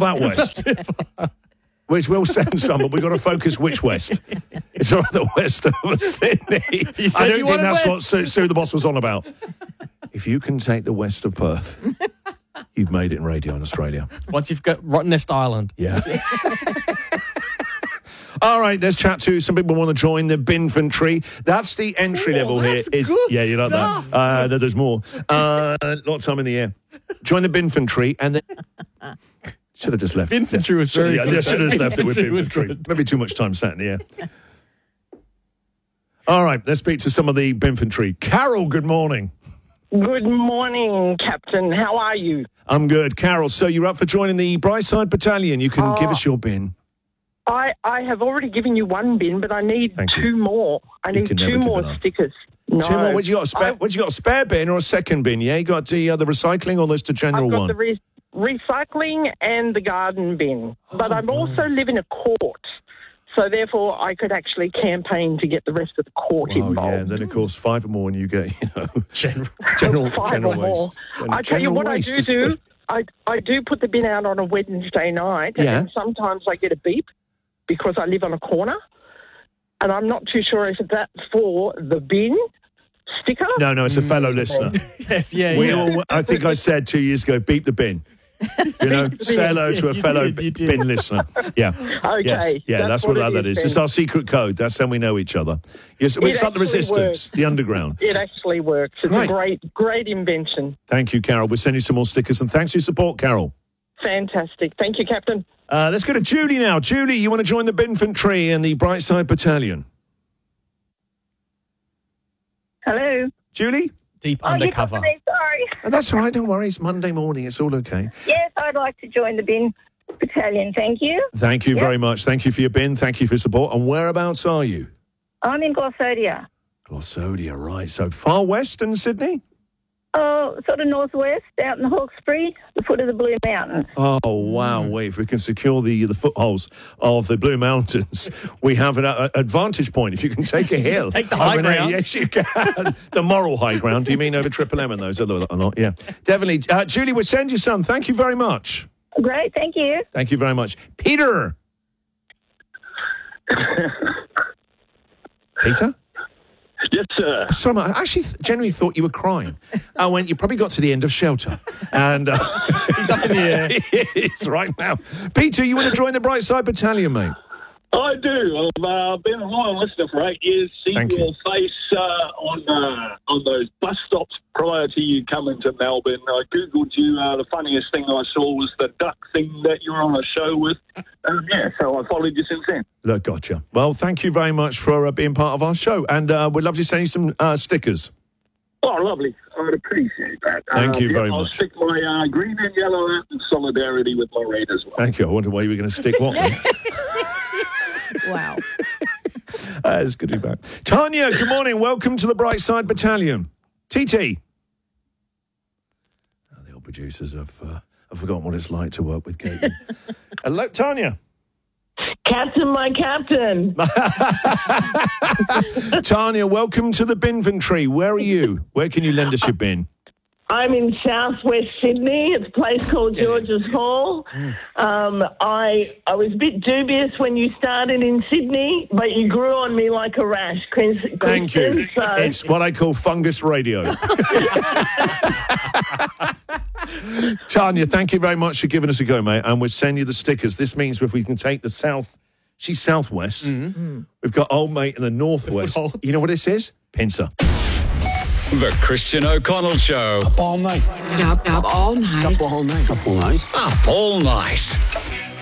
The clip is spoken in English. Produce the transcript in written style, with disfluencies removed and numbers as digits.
that west? Which we'll send some, but we've got to focus which west. It's all the west of Sydney. I don't think that's what Sue the Boss was on about. If you can take the west of Perth, you've made it in radio in Australia. Once you've got Rottnest Island. Yeah. All right, let's chat to some people who want to join the Binfantry. That's the entry level here. Yeah, you like that. There's more. A lot of time in the air. Join the Binfantry and then... Should have just left. Infantry was very good. Yeah, should have just left it with Infantry. Infantry. Maybe too much time sat in the air. All right, let's speak to some of the Binfantry. Carol, good morning. Good morning, Captain. How are you? I'm good. Carol, so you're up for joining the Brightside Battalion. You can give us your bin. I have already given you one bin, but I need two more. I need two more stickers. No. Two more? What you got? You got a spare bin or a second bin? Yeah, you got the recycling or just a general one? I've got the recycling and the garden bin. But I also live in a court. So, therefore, I could actually campaign to get the rest of the court involved. Yeah, and then, of course, 5 or more and you get, general waste. I tell you what I do. I do put the bin out on a Wednesday night, and sometimes I get a beep because I live on a corner, and I'm not too sure if that's for the bin sticker. No, it's a fellow listener. Yes, I think I said 2 years ago, beep the bin. Say hello to a fellow bin listener. Yeah. Okay. Yeah, that's what that is. It's our secret code. That's how we know each other. It's like the resistance, the underground. It actually works. It's a great invention. Thank you, Carol. We'll send you some more stickers, and thanks for your support, Carol. Fantastic. Thank you, Captain. Let's go to Judy now. Judy, you want to join the Binfantry and the Brightside Battalion? Hello. Julie? Deep undercover. Sorry. That's all right. Don't worry. It's Monday morning. It's all okay. Yes, I'd like to join the bin battalion. Thank you. Thank you very much. Thank you for your bin. Thank you for your support. And whereabouts are you? I'm in Glossodia. Glossodia, right. So far west in Sydney? Oh, sort of northwest, out in Hawkesbury, the foot of the Blue Mountains. Oh, wow. If we can secure the footholds of the Blue Mountains, we have an advantage point. If you can take a hill. Take the high ground. Yes, you can. The moral high ground. Do you mean over Triple M and those other or not? Yeah. Definitely. Julie, we'll send you some. Thank you very much. Great. Thank you. Thank you very much. Peter. Peter? Yes, sir. Sorry, I actually genuinely thought you were crying. I went, you probably got to the end of Shelter. And he's up in the air. It's right now. Peter, you want to join the Brightside Battalion, mate? I do. I've been a loyal listener for 8 years. Seen your face on those bus stops prior to you coming to Melbourne. I Googled you. The funniest thing I saw was the duck thing that you were on a show with. So I followed you since then. Look, gotcha. Well, thank you very much for being part of our show. And we'd love to send you some stickers. Oh, lovely. I would appreciate that. Thank you very much. I'll stick my green and yellow out in solidarity with Lorraine as well. Thank you. I wonder why you were going to stick what? Wow. It's good to be back. Tanya, good morning. Welcome to the Brightside Battalion. TT. The old producers have forgotten what it's like to work with Kate. Hello, Tanya. Captain, my captain. Tanya, welcome to the Binfantry. Where are you? Where can you lend us your bin? I'm in southwest Sydney. It's a place called George's Hall. I was a bit dubious when you started in Sydney, but you grew on me like a rash. Thank you. So. It's what I call fungus radio. Tanya, thank you very much for giving us a go, mate. And we'll send you the stickers. This means if we can take the south, she's southwest. Mm-hmm. We've got old mate in the northwest. You know what this is? Pincer. The Christian O'Connell Show. Up all night. Up all night. Up all night. Up all night.